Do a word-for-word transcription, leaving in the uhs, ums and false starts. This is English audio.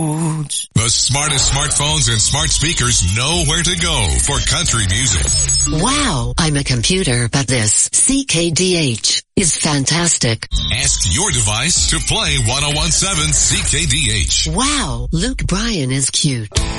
The smartest smartphones and smart speakers know where to go for country music. Wow, I'm a computer, but this C K D H is fantastic. Ask your device to play ten seventeen C K D H. Wow, Luke Bryan is cute.